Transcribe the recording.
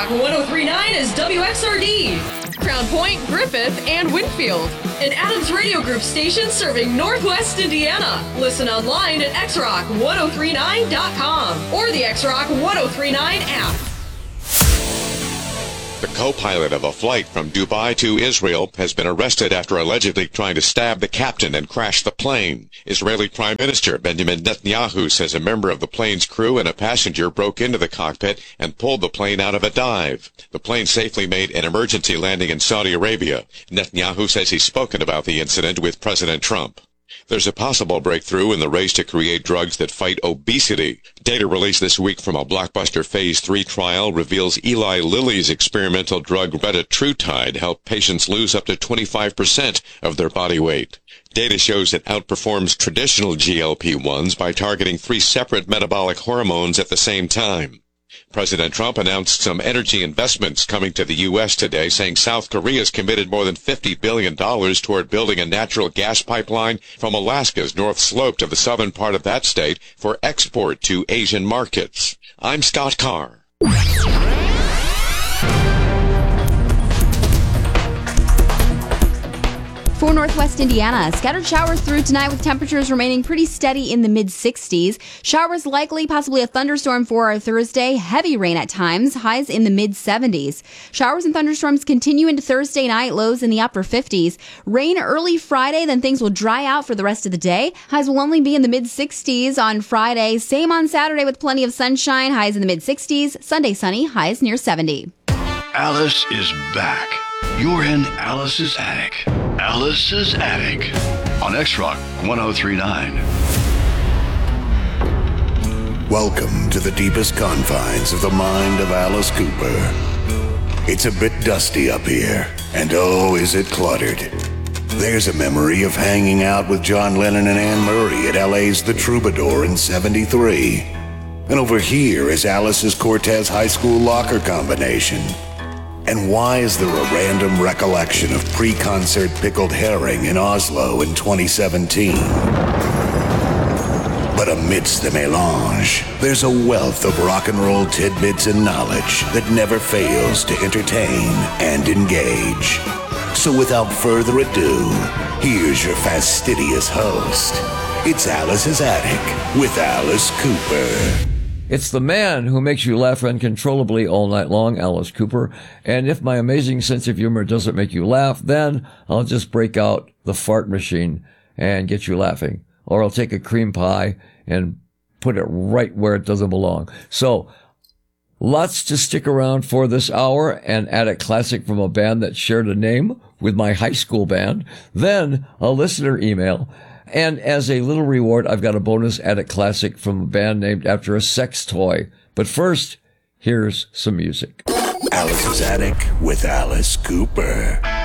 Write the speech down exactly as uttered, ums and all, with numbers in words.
Rock one oh three point nine is W X R D. Crown Point, Griffith, and Winfield. An Adams Radio Group station serving Northwest Indiana. Listen online at x rock ten thirty-nine dot com or the X Rock ten thirty-nine app. The co-pilot of a flight from Dubai to Israel has been arrested after allegedly trying to stab the captain and crash the plane. Israeli Prime Minister Benjamin Netanyahu says a member of the plane's crew and a passenger broke into the cockpit and pulled the plane out of a dive. The plane safely made an emergency landing in Saudi Arabia. Netanyahu says he's spoken about the incident with President Trump. There's a possible breakthrough in the race to create drugs that fight obesity. Data released this week from a blockbuster phase three trial reveals Eli Lilly's experimental drug retatrutide helped patients lose up to twenty-five percent of their body weight. Data shows it outperforms traditional G L P ones by targeting three separate metabolic hormones at the same time. President Trump announced some energy investments coming to the U S today, saying South Korea has committed more than fifty billion dollars toward building a natural gas pipeline from Alaska's North Slope to the southern part of that state for export to Asian markets. I'm Scott Carr. For Northwest Indiana, scattered showers through tonight with temperatures remaining pretty steady in the mid sixties. Showers likely, possibly a thunderstorm for our Thursday. Heavy rain at times, highs in the mid seventies. Showers and thunderstorms continue into Thursday night, lows in the upper fifties. Rain early Friday, then things will dry out for the rest of the day. Highs will only be in the mid sixties on Friday. Same on Saturday with plenty of sunshine, highs in the mid sixties. Sunday sunny, highs near seventy. Alice is back. You're in Alice's Attic. Alice's Attic on X Rock ten thirty-nine. Welcome to the deepest confines of the mind of Alice Cooper. It's a bit dusty up here, and oh, is it cluttered. There's a memory of hanging out with John Lennon and Anne Murray at L A's The Troubadour in seventy-three. And over here is Alice's Cortez High School locker combination. And why is there a random recollection of pre-concert pickled herring in Oslo in twenty seventeen? But amidst the melange, there's a wealth of rock and roll tidbits and knowledge that never fails to entertain and engage. So without further ado, here's your fastidious host. It's Alice's Attic with Alice Cooper. It's the man who makes you laugh uncontrollably all night long, Alice Cooper. And if my amazing sense of humor doesn't make you laugh, then I'll just break out the fart machine and get you laughing. Or I'll take a cream pie and put it right where it doesn't belong. So, lots to stick around for this hour, and add a classic from a band that shared a name with my high school band. Then, a listener email. And as a little reward, I've got a bonus Attic classic from a band named after a sex toy. But first, here's some music. Alice's Attic with Alice Cooper.